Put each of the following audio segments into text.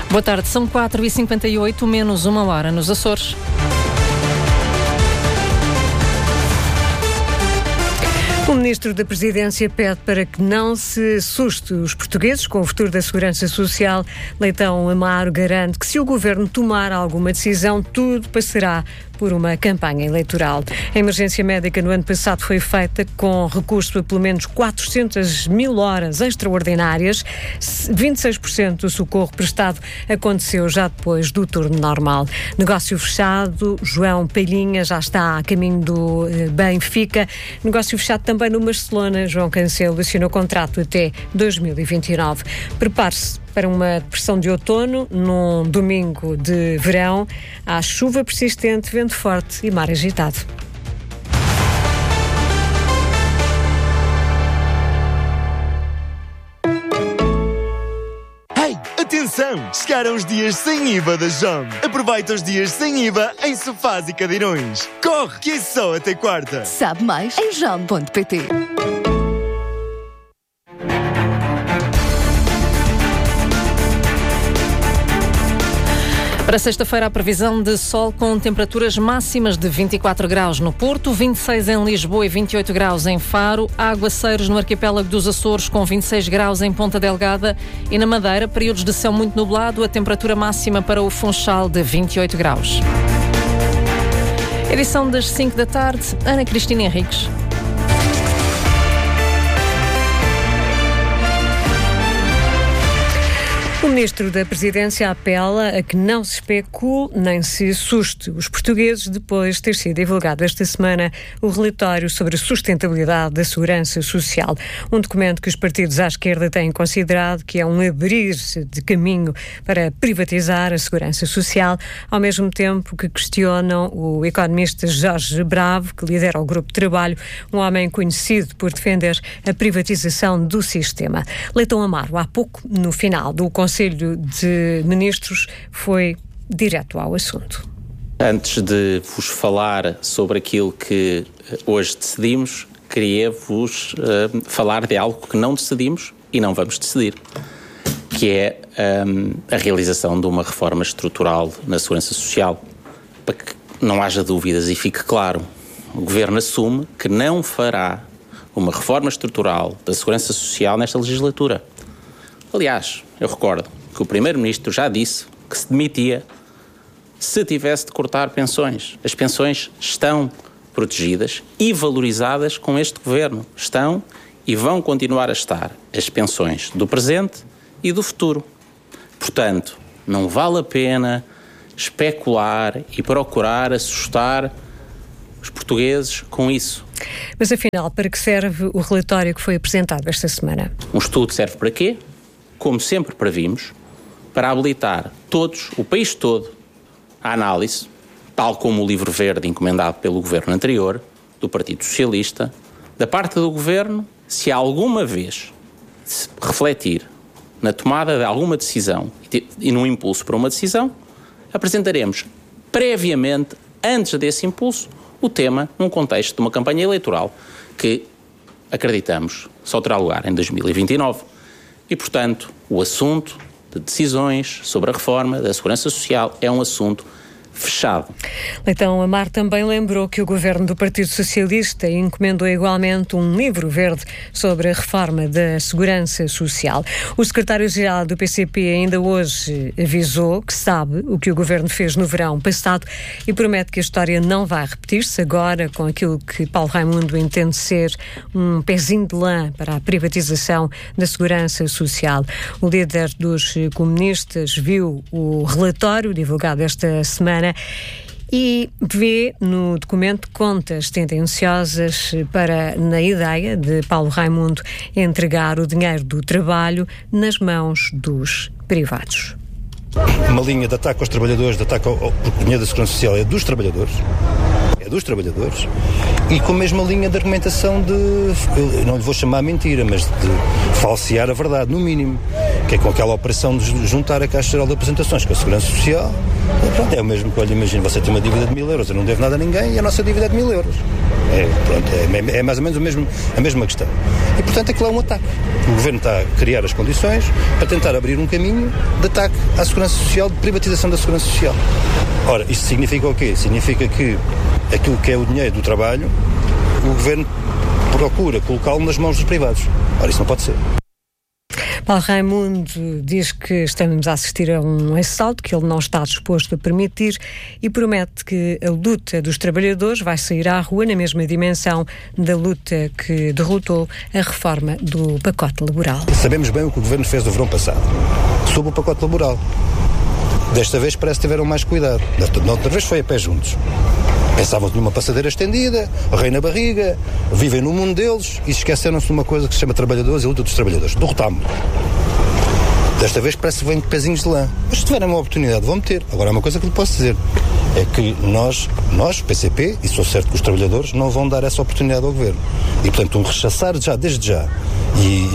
Boa tarde, são 4h58, menos uma hora nos Açores. O Ministro da Presidência pede para que não se assuste os portugueses com o futuro da Segurança Social. Leitão Amaro garante que se o Governo tomar alguma decisão, tudo passará por uma campanha eleitoral. A emergência médica no ano passado foi feita com recurso a pelo menos 400 mil horas extraordinárias. 26% do socorro prestado aconteceu já depois do turno normal. Negócio fechado, João Palhinha já está a caminho do Benfica. Negócio fechado também no Barcelona. João Cancelo assinou contrato até 2029. Prepare-se para uma depressão de outono, num domingo de verão. Há chuva persistente, vento forte e mar agitado. Hey, atenção! Chegaram os dias sem IVA da JOM. Aproveita os dias sem IVA em sofás e cadeirões. Corre, que é só até quarta. Sabe mais em jom.pt. Para sexta-feira, a previsão de sol com temperaturas máximas de 24 graus no Porto, 26 em Lisboa e 28 graus em Faro, aguaceiros no arquipélago dos Açores com 26 graus em Ponta Delgada e na Madeira, períodos de céu muito nublado, a temperatura máxima para o Funchal de 28 graus. Edição das 5 da tarde, Ana Cristina Henriques. O Ministro da Presidência apela a que não se especule nem se assuste os portugueses depois de ter sido divulgado esta semana o relatório sobre a sustentabilidade da Segurança Social. Um documento que os partidos à esquerda têm considerado que é um abrir-se de caminho para privatizar a Segurança Social, ao mesmo tempo que questionam o economista Jorge Bravo, que lidera o grupo de trabalho, um homem conhecido por defender a privatização do sistema. Leitão Amaro, há pouco, no final do Conselho de Ministros, foi direto ao assunto. Antes de vos falar sobre aquilo que hoje decidimos, queria-vos falar de algo que não decidimos e não vamos decidir, que é a realização de uma reforma estrutural na Segurança Social. Para que não haja dúvidas e fique claro, o Governo assume que não fará uma reforma estrutural da Segurança Social nesta legislatura. Aliás, eu recordo que o Primeiro-Ministro já disse que se demitia se tivesse de cortar pensões. As pensões estão protegidas e valorizadas com este Governo. Estão e vão continuar a estar as pensões do presente e do futuro. Portanto, não vale a pena especular e procurar assustar os portugueses com isso. Mas afinal, para que serve o relatório que foi apresentado esta semana? Um estudo serve para quê? Como sempre previmos, para habilitar todos, o país todo, a análise, tal como o livro verde encomendado pelo Governo anterior, do Partido Socialista, da parte do Governo, se alguma vez se refletir na tomada de alguma decisão e no impulso para uma decisão, apresentaremos previamente, antes desse impulso, o tema num contexto de uma campanha eleitoral que, acreditamos, só terá lugar em 2029. E, portanto, o assunto de decisões sobre a reforma da Segurança Social é um assunto fechado. Leitão Amaro também lembrou que o Governo do Partido Socialista encomendou igualmente um livro verde sobre a reforma da Segurança Social. O secretário-geral do PCP ainda hoje avisou que sabe o que o Governo fez no verão passado e promete que a história não vai repetir-se agora com aquilo que Paulo Raimundo entende ser um pezinho de lã para a privatização da Segurança Social. O líder dos comunistas viu o relatório divulgado esta semana e vê no documento contas tendenciosas na ideia de Paulo Raimundo entregar o dinheiro do trabalho nas mãos dos privados. Uma linha de ataque aos trabalhadores, de ataque porque o dinheiro da Segurança Social é dos trabalhadores, e com a mesma linha de argumentação eu não lhe vou chamar mentira, mas de falsear a verdade, no mínimo, que é com aquela operação de juntar a Caixa Geral de Apresentações com a Segurança Social. E pronto, é o mesmo que, olha, imagina, você tem uma dívida de 1.000 euros, eu não devo nada a ninguém e a nossa dívida é de 1.000 euros. É mais ou menos a mesma questão. E, portanto, aquilo é um ataque. O Governo está a criar as condições para tentar abrir um caminho de ataque à Segurança Social, de privatização da Segurança Social. Ora, isto significa o quê? Significa que aquilo que é o dinheiro do trabalho, o Governo procura colocá-lo nas mãos dos privados. Ora, isso não pode ser. Paulo Raimundo diz que estamos a assistir a um assalto que ele não está disposto a permitir e promete que a luta dos trabalhadores vai sair à rua na mesma dimensão da luta que derrotou a reforma do pacote laboral. Sabemos bem o que o Governo fez no verão passado, sobre o pacote laboral. Desta vez parece que tiveram mais cuidado. Da outra vez foi a pé juntos. Pensavam numa passadeira estendida, rei na barriga, vivem no mundo deles e esqueceram-se de uma coisa que se chama trabalhadores e a luta dos trabalhadores. Derrotámos. Desta vez parece que vêm de pezinhos de lã. Mas se tiverem uma oportunidade, vão ter. Agora, há uma coisa que lhe posso dizer. É que nós, PCP, e sou certo que os trabalhadores, não vão dar essa oportunidade ao Governo. E, portanto, um rechaçar desde já, e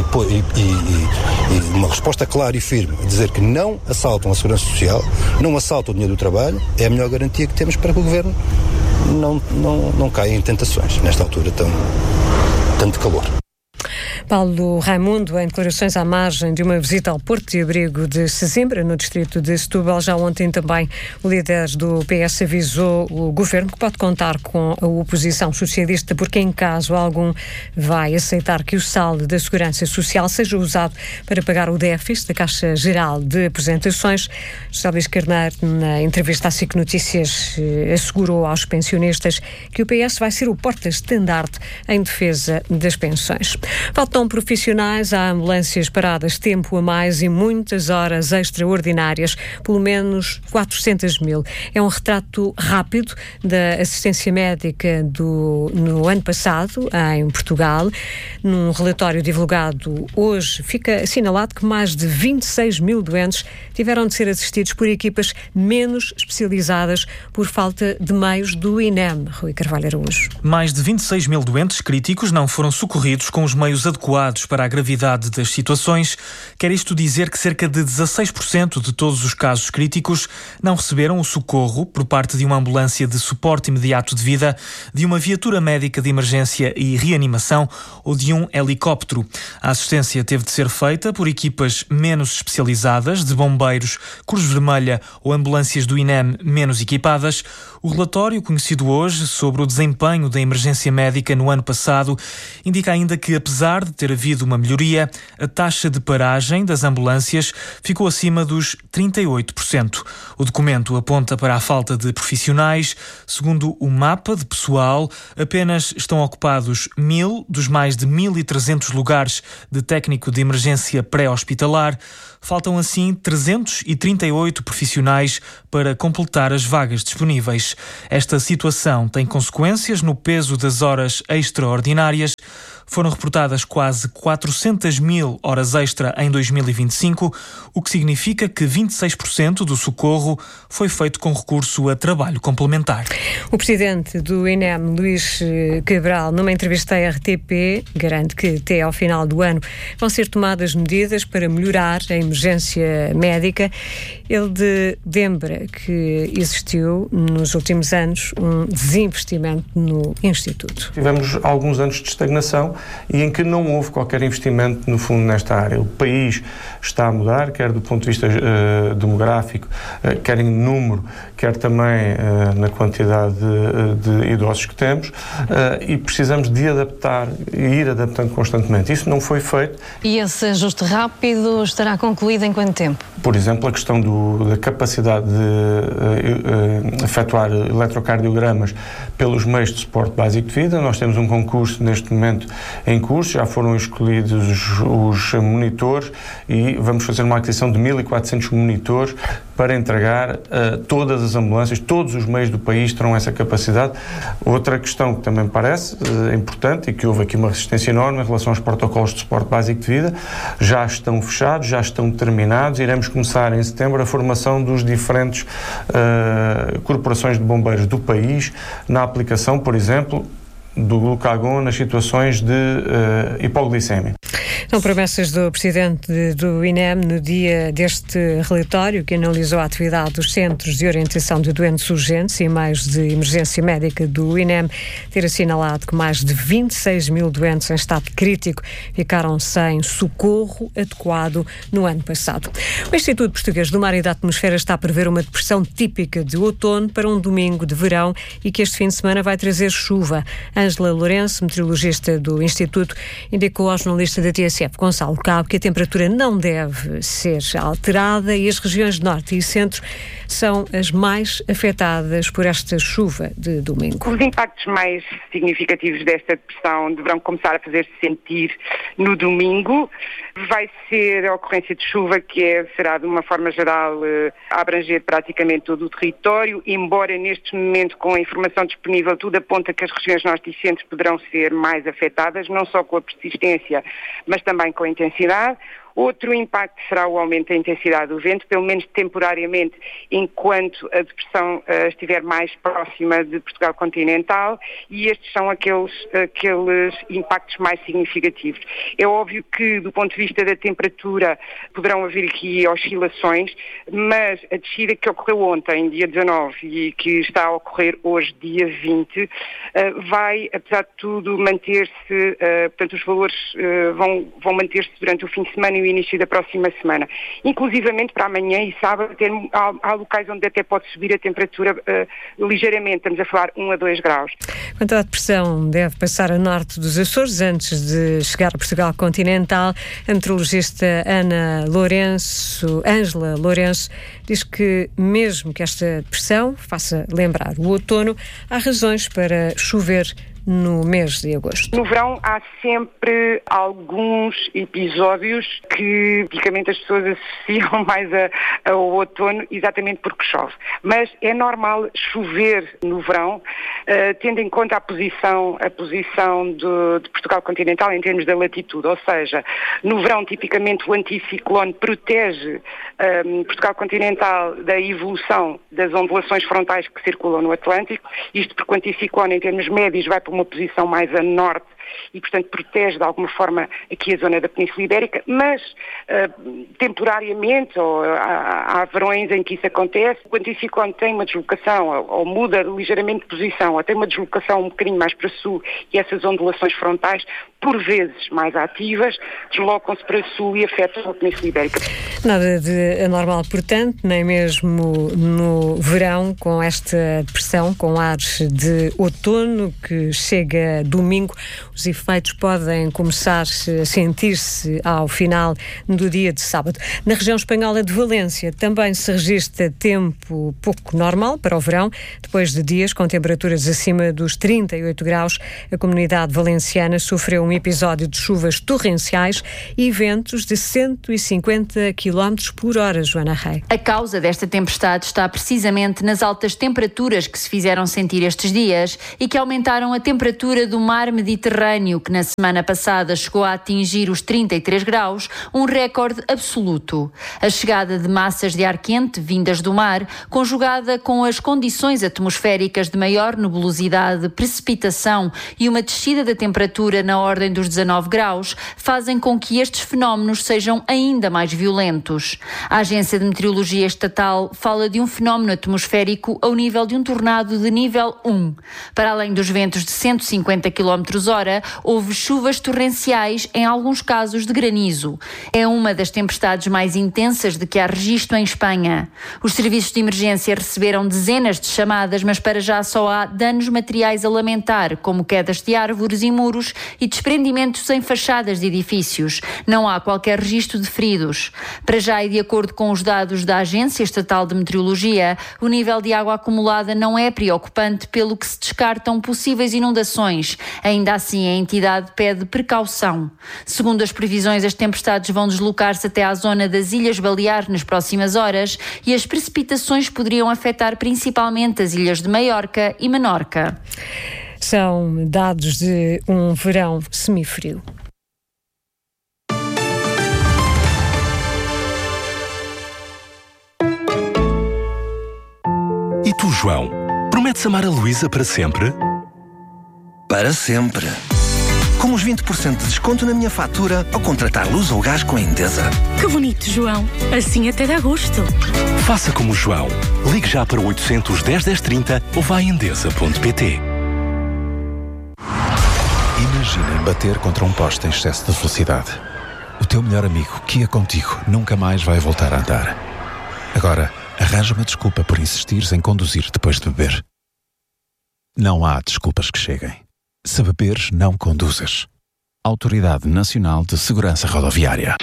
uma resposta clara e firme, a dizer que não assaltam a Segurança Social, não assaltam o dinheiro do trabalho, é a melhor garantia que temos para que o Governo não caia em tentações, nesta altura tanto calor. Paulo Raimundo, em declarações à margem de uma visita ao Porto de Abrigo de Sesimbra, no distrito de Setúbal. Já ontem também o líder do PS avisou o Governo que pode contar com a oposição socialista, porque em caso algum vai aceitar que o saldo da Segurança Social seja usado para pagar o déficit da Caixa Geral de Apresentações. José Luís Carneiro, na entrevista à SIC Notícias, assegurou aos pensionistas que o PS vai ser o porta-estandarte em defesa das pensões. Faltam profissionais, há ambulâncias paradas tempo a mais e muitas horas extraordinárias, pelo menos 400.000. É um retrato rápido da assistência médica no ano passado, em Portugal. Num relatório divulgado hoje, fica assinalado que mais de 26.000 doentes tiveram de ser assistidos por equipas menos especializadas por falta de meios do INEM. Rui Carvalho Araújo. Mais de 26.000 doentes críticos não foram socorridos com os meios adequados para a gravidade das situações. Quer isto dizer que cerca de 16% de todos os casos críticos não receberam o socorro por parte de uma ambulância de suporte imediato de vida, de uma viatura médica de emergência e reanimação ou de um helicóptero. A assistência teve de ser feita por equipas menos especializadas, de bombeiros, Cruz Vermelha ou ambulâncias do INEM menos equipadas. O relatório, conhecido hoje, sobre o desempenho da emergência médica no ano passado, indica ainda que, apesar de ter havido uma melhoria, a taxa de paragem das ambulâncias ficou acima dos 38%. O documento aponta para a falta de profissionais. Segundo o mapa de pessoal, apenas estão ocupados 1.000 dos mais de 1.300 lugares de técnico de emergência pré-hospitalar. Faltam assim 338 profissionais para completar as vagas disponíveis. Esta situação tem consequências no peso das horas extraordinárias. Foram reportadas quase 400.000 horas extra em 2025, o que significa que 26% do socorro foi feito com recurso a trabalho complementar. O presidente do INEM, Luís Cabral, numa entrevista à RTP, garante que até ao final do ano vão ser tomadas medidas para melhorar a emergência médica. Ele lembra que existiu nos últimos anos um desinvestimento no Instituto. Tivemos alguns anos de estagnação e em que não houve qualquer investimento, no fundo, nesta área. O país está a mudar, quer do ponto de vista demográfico, quer em número, quer também na quantidade de idosos que temos, e precisamos de adaptar e ir adaptando constantemente. Isso não foi feito. E esse ajuste rápido estará concluído em quanto tempo? Por exemplo, a questão da capacidade de efetuar eletrocardiogramas pelos meios de suporte básico de vida. Nós temos um concurso neste momento em curso, já foram escolhidos os monitores e vamos fazer uma aquisição de 1.400 monitores para entregar todas as ambulâncias, todos os meios do país terão essa capacidade. Outra questão que também parece importante e que houve aqui uma resistência enorme em relação aos protocolos de suporte básico de vida, já estão fechados, já estão terminados, iremos começar em setembro a formação dos diferentes corporações de bombeiros do país na aplicação, por exemplo, do glucagon nas situações de hipoglicemia. São promessas do presidente do INEM no dia deste relatório que analisou a atividade dos Centros de Orientação de Doentes Urgentes e meios de emergência médica do INEM ter assinalado que mais de 26 mil doentes em estado crítico ficaram sem socorro adequado no ano passado. O Instituto Português do Mar e da Atmosfera está a prever uma depressão típica de outono para um domingo de verão e que este fim de semana vai trazer chuva. Ângela Lourenço, meteorologista do Instituto, indicou ao jornalista da TSF, Gonçalo Cabo, que a temperatura não deve ser alterada e as regiões norte e centro são as mais afetadas por esta chuva de domingo. Os impactos mais significativos desta depressão deverão começar a fazer-se sentir no domingo. Vai ser a ocorrência de chuva que será de uma forma geral a abranger praticamente todo o território, embora neste momento, com a informação disponível, tudo aponta que as regiões norte e centro poderão ser mais afetadas, não só com a persistência, mas também com a intensidade. Outro impacto será o aumento da intensidade do vento, pelo menos temporariamente, enquanto a depressão estiver mais próxima de Portugal continental, e estes são aqueles impactos mais significativos. É óbvio que, do ponto de vista da temperatura, poderão haver aqui oscilações, mas a descida que ocorreu ontem, dia 19, e que está a ocorrer hoje, dia 20, vai, apesar de tudo, manter-se, portanto, os valores vão manter-se durante o fim de semana e o início da próxima semana. Inclusivamente para amanhã e sábado há locais onde até pode subir a temperatura ligeiramente, estamos a falar 1 a 2 graus. Quanto à depressão, deve passar a norte dos Açores antes de chegar a Portugal continental. A meteorologista Ângela Lourenço diz que mesmo que esta depressão faça lembrar o outono, há razões para chover no mês de agosto. No verão há sempre alguns episódios que tipicamente as pessoas associam mais ao outono, exatamente porque chove. Mas é normal chover no verão, tendo em conta a posição de Portugal continental em termos da latitude. Ou seja, no verão tipicamente o anticiclone protege Portugal continental da evolução das ondulações frontais que circulam no Atlântico. Isto porque o anticiclone em termos médios vai para uma posição mais a norte e, portanto, protege de alguma forma aqui a zona da Península Ibérica, mas temporariamente, ou há verões em que isso acontece, o anticiclone tem uma deslocação, ou muda ligeiramente de posição, ou tem uma deslocação um bocadinho mais para sul, e essas ondulações frontais, por vezes mais ativas, deslocam-se para sul e afetam a Península Ibérica. Nada de anormal, portanto, nem mesmo no verão, com esta depressão, com ares de outono, que chega domingo. Os efeitos podem começar a sentir-se ao final do dia de sábado. Na região espanhola de Valência também se registra tempo pouco normal para o verão, depois de dias com temperaturas acima dos 38 graus. A comunidade valenciana sofreu um episódio de chuvas torrenciais e ventos de 150 km por hora, Joana Rei. A causa desta tempestade está precisamente nas altas temperaturas que se fizeram sentir estes dias e que aumentaram a temperatura do mar Mediterrâneo, que na semana passada chegou a atingir os 33 graus, um recorde absoluto. A chegada de massas de ar quente vindas do mar, conjugada com as condições atmosféricas de maior nebulosidade, precipitação e uma descida da temperatura na ordem dos 19 graus, fazem com que estes fenómenos sejam ainda mais violentos. A Agência de Meteorologia Estatal fala de um fenómeno atmosférico ao nível de um tornado de nível 1. Para além dos ventos de 150 km/h, houve chuvas torrenciais, em alguns casos de granizo. É uma das tempestades mais intensas de que há registro em Espanha. Os serviços de emergência receberam dezenas de chamadas, mas para já só há danos materiais a lamentar, como quedas de árvores e muros e desprendimentos em fachadas de edifícios. Não há qualquer registro de feridos. Para já, e de acordo com os dados da Agência Estatal de Meteorologia, o nível de água acumulada não é preocupante, pelo que se descartam possíveis inundações. Ainda assim, a entidade pede precaução. Segundo as previsões, as tempestades vão deslocar-se até à zona das Ilhas Baleares nas próximas horas e as precipitações poderiam afetar principalmente as ilhas de Maiorca e Menorca. São dados de um verão semifrio. E tu, João, prometes amar a Luísa para sempre? para sempre. Com os 20% de desconto na minha fatura ao contratar luz ou gás com a Endesa. Que bonito, João. Assim até dá gosto. Faça como o João. Ligue já para o 810 1030 ou vá a endesa.pt. Imaginem bater contra um poste em excesso de velocidade. O teu melhor amigo, que ia contigo, nunca mais vai voltar a andar. Agora, arranja uma desculpa por insistires em conduzir depois de beber. Não há desculpas que cheguem. Se beberes, não conduzas. Autoridade Nacional de Segurança Rodoviária.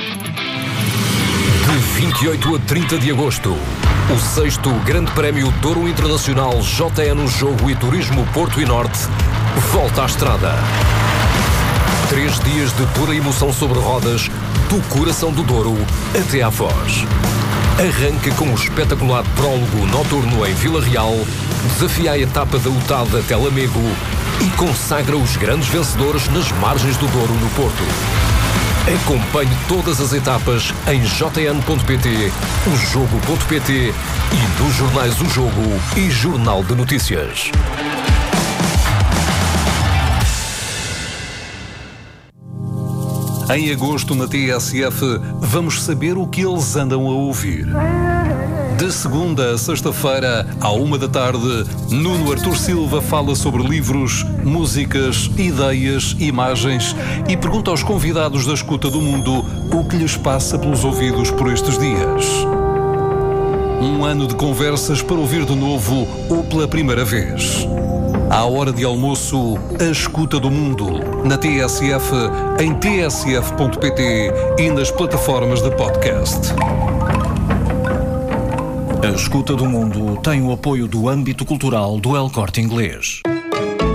De 28 a 30 de agosto, o 6º Grande Prémio Douro Internacional JN Jogo e Turismo Porto e Norte volta à estrada. 3 dias de pura emoção sobre rodas, do coração do Douro até à Foz. Arranca com o espetacular prólogo noturno em Vila Real, desafia a etapa da UTAD até Lamego e consagra os grandes vencedores nas margens do Douro no Porto. Acompanhe todas as etapas em jn.pt, ojogo.pt e nos jornais O Jogo e Jornal de Notícias. Em agosto, na TSF, vamos saber o que eles andam a ouvir. De segunda a sexta-feira, à 13h, Nuno Artur Silva fala sobre livros, músicas, ideias, imagens e pergunta aos convidados da Escuta do Mundo o que lhes passa pelos ouvidos por estes dias. Um ano de conversas para ouvir de novo ou pela primeira vez. À hora de almoço, a Escuta do Mundo, na TSF, em tsf.pt e nas plataformas de podcast. A Escuta do Mundo tem o apoio do âmbito cultural do El Corte Inglês.